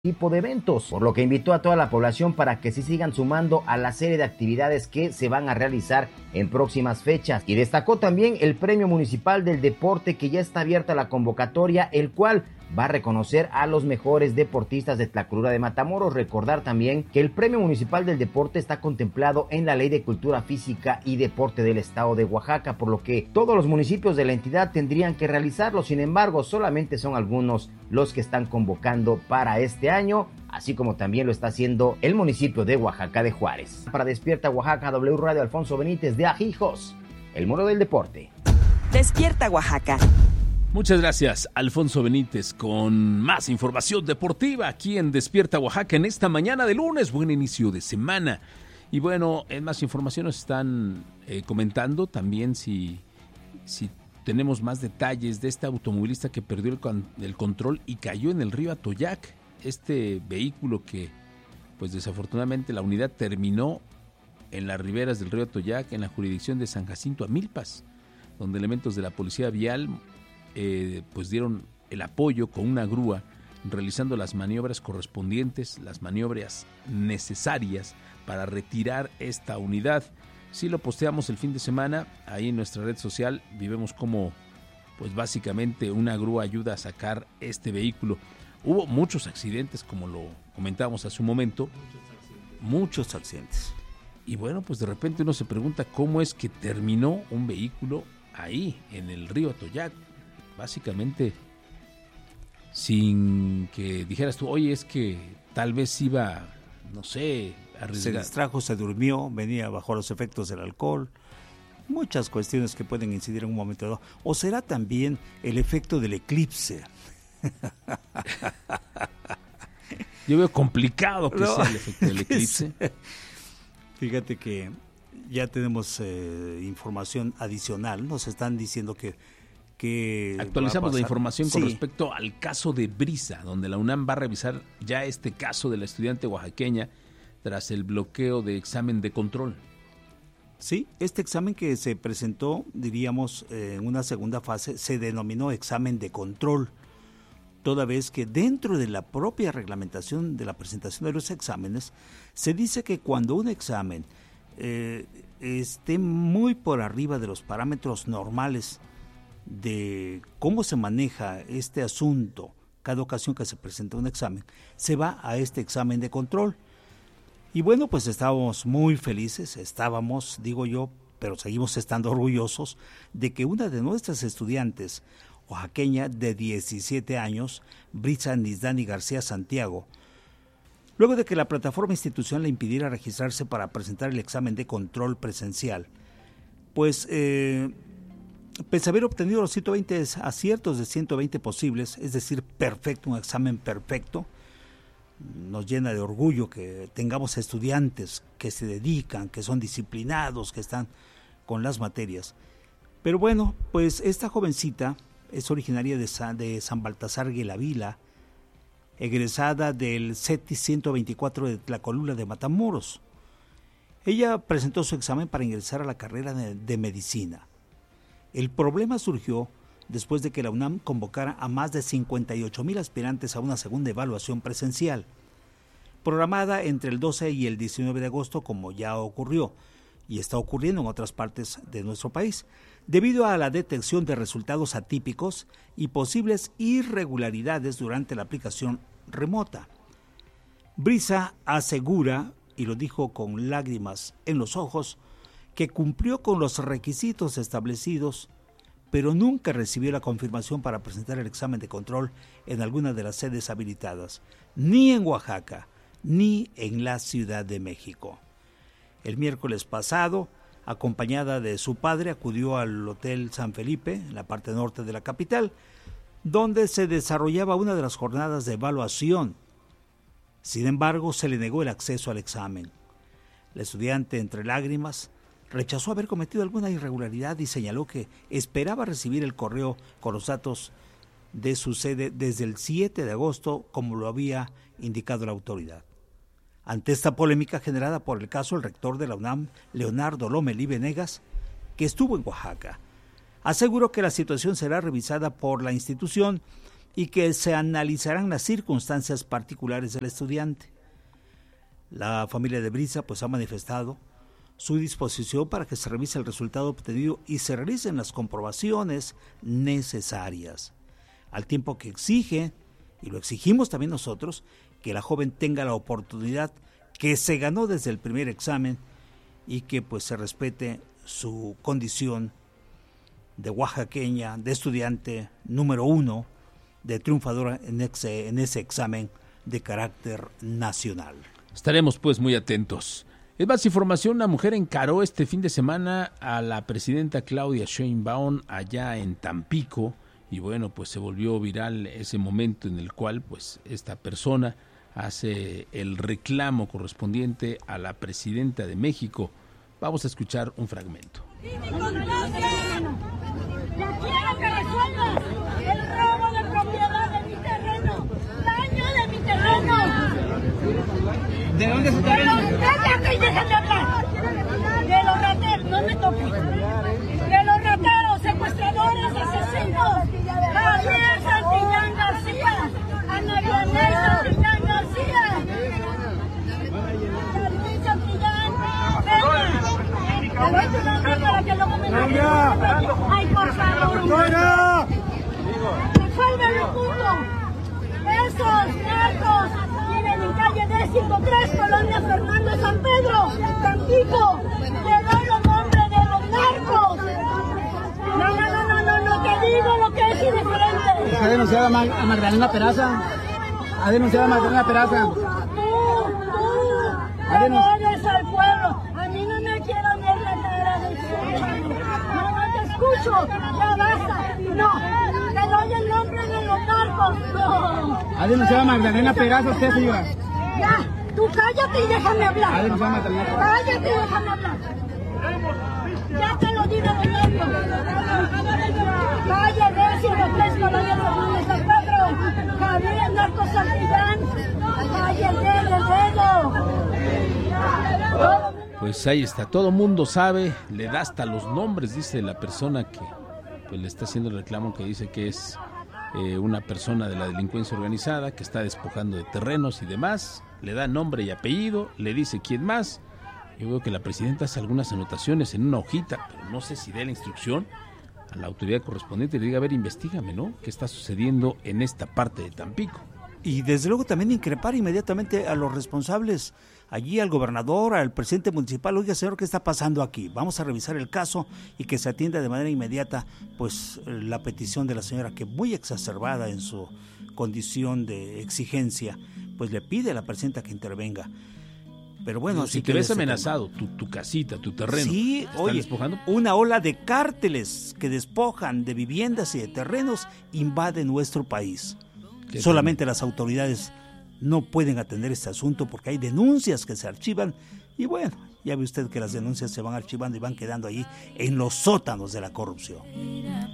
tipo de eventos, por lo que invitó a toda la población para que se sigan sumando a la serie de actividades que se van a realizar en próximas fechas. Y destacó también el Premio Municipal del Deporte, que ya está abierta la convocatoria, el cual va a reconocer a los mejores deportistas de Tlacurura de Matamoros. Recordar también que el Premio Municipal del Deporte está contemplado en la Ley de Cultura Física y Deporte del Estado de Oaxaca, por lo que todos los municipios de la entidad tendrían que realizarlo. Sin embargo, solamente son algunos los que están convocando para este año, así como también lo está haciendo el municipio de Oaxaca de Juárez. Para Despierta Oaxaca, W Radio, Alfonso Benítez de Ajijos, el Muro del Deporte. Despierta Oaxaca. Muchas gracias, Alfonso Benítez, con más información deportiva aquí en Despierta Oaxaca en esta mañana de lunes. Buen inicio de semana. Y bueno, en más información nos están comentando también si tenemos más detalles de este automovilista que perdió el control y cayó en el río Atoyac. Este vehículo que, pues desafortunadamente, la unidad terminó en las riberas del río Atoyac, en la jurisdicción de San Jacinto Amilpas, donde elementos de la policía vial pues dieron el apoyo con una grúa, realizando las maniobras correspondientes, las maniobras necesarias para retirar esta unidad. Sí lo posteamos el fin de semana ahí en nuestra red social, vemos cómo pues básicamente una grúa ayuda a sacar este vehículo. Hubo muchos accidentes, como lo comentábamos hace un momento. Muchos accidentes. Y bueno, pues de repente uno se pregunta cómo es que terminó un vehículo ahí, en el río Atoyac. Básicamente, sin que dijeras tú, oye, es que tal vez iba, no sé, se distrajo, se durmió, venía bajo los efectos del alcohol. Muchas cuestiones que pueden incidir en un momento dado. O será también el efecto del eclipse. Yo veo complicado que sea el efecto del eclipse. Fíjate que ya tenemos información adicional. Nos están diciendo que actualizamos la información con respecto al caso de Brisa, donde la UNAM va a revisar ya este caso de la estudiante oaxaqueña tras el bloqueo de examen de control. Sí, este examen que se presentó, diríamos, en una segunda fase, se denominó examen de control, toda vez que dentro de la propia reglamentación de la presentación de los exámenes, se dice que cuando un examen esté muy por arriba de los parámetros normales de cómo se maneja este asunto, cada ocasión que se presenta un examen, se va a este examen de control. Y bueno, pues estábamos muy felices, digo yo, pero seguimos estando orgullosos de que una de nuestras estudiantes oaxaqueña de 17 años, Brisa Nisdani García Santiago, luego de que la plataforma institucional le impidiera registrarse para presentar el examen de control presencial, pues pese a haber obtenido los 120 aciertos de 120 posibles, es decir, perfecto, un examen perfecto, nos llena de orgullo que tengamos estudiantes que se dedican, que son disciplinados, que están con las materias. Pero bueno, pues esta jovencita es originaria de San Baltasar Guelavila, egresada del CETI 124 de Tlacolula de Matamoros. Ella presentó su examen para ingresar a la carrera de medicina. El problema surgió después de que la UNAM convocara a más de 58,000 aspirantes a una segunda evaluación presencial, programada entre el 12 y el 19 de agosto, como ya ocurrió y está ocurriendo en otras partes de nuestro país, debido a la detección de resultados atípicos y posibles irregularidades durante la aplicación remota. Brisa asegura, y lo dijo con lágrimas en los ojos, que cumplió con los requisitos establecidos, pero nunca recibió la confirmación para presentar el examen de control en alguna de las sedes habilitadas, ni en Oaxaca, ni en la Ciudad de México. El miércoles pasado, acompañada de su padre, acudió al Hotel San Felipe, en la parte norte de la capital, donde se desarrollaba una de las jornadas de evaluación. Sin embargo, se le negó el acceso al examen. La estudiante, entre lágrimas, rechazó haber cometido alguna irregularidad y señaló que esperaba recibir el correo con los datos de su sede desde el 7 de agosto, como lo había indicado la autoridad. Ante esta polémica generada por el caso, el rector de la UNAM, Leonardo Lomelí Venegas, que estuvo en Oaxaca, aseguró que la situación será revisada por la institución y que se analizarán las circunstancias particulares del estudiante. La familia de Brisa pues ha manifestado su disposición para que se revise el resultado obtenido y se realicen las comprobaciones necesarias, al tiempo que exige, y lo exigimos también nosotros, que la joven tenga la oportunidad que se ganó desde el primer examen y que pues se respete su condición de oaxaqueña, de estudiante número 1, de triunfadora en ese examen de carácter nacional. Estaremos pues muy atentos. Es más información, una mujer encaró este fin de semana a la presidenta Claudia Sheinbaum allá en Tampico y bueno, pues se volvió viral ese momento en el cual pues esta persona hace el reclamo correspondiente a la presidenta de México. Vamos a escuchar un fragmento. Ya quiero que resuelvas el robo de propiedad de mi terreno, daño de mi terreno. ¿De dónde es su terreno? ¡Cállate y déjame hablar! De los rateros, no me toques. De los rateros, secuestradores, asesinos. Javier Santillán García, Ana Vianey Santillán García. Javier Santillán, venga. Te doy tu nombre para que luego me lo... ¡Ay, por favor! ¡Resuelve el punto! ¡Esos narcos viven en calle décimo 3, Colonia Fernando San Pedro, Tampico! ¡Te doy los nombres de los narcos! No, te digo lo que es indiferente. ¿Ha denunciado a Magdalena Peraza? ¿Ha denunciado a Magdalena Peraza? Tú odias al pueblo. A mí no me quiero ver la cara de ti. No te escucho. Ya basta. No, te doy el nombre de los narcos. No. ¿Ha denunciado a Magdalena Peraza usted, señora? Ya, tú cállate y déjame hablar. ¿Ha denunciado a Magdalena Peraza? Cállate y déjame hablar. Ya te lo digo de nuevo. Calle décimo 3, Colonia Fernando San Pedro. Javier Narco Santillán. Calle Dedo. Pues ahí está, todo mundo sabe, le da hasta los nombres, dice la persona que pues le está haciendo el reclamo, que dice que es una persona de la delincuencia organizada, que está despojando de terrenos y demás, le da nombre y apellido, le dice quién más. Yo veo que la presidenta hace algunas anotaciones en una hojita, pero no sé si dé la instrucción a la autoridad correspondiente y le diga, a ver, investígame, ¿no? ¿Qué está sucediendo en esta parte de Tampico? Y desde luego también increpar inmediatamente a los responsables, allí al gobernador, al presidente municipal. Oiga, señor, ¿qué está pasando aquí? Vamos a revisar el caso y que se atienda de manera inmediata pues la petición de la señora, que muy exacerbada en su condición de exigencia, pues le pide a la presidenta que intervenga. Pero bueno, si te ves amenazado, tu casita, tu terreno, sí, oye, despojando. Una ola de cárteles que despojan de viviendas y de terrenos invade nuestro país. Solamente las autoridades no pueden atender este asunto porque hay denuncias que se archivan y bueno, ya ve usted que las denuncias se van archivando y van quedando ahí en los sótanos de la corrupción.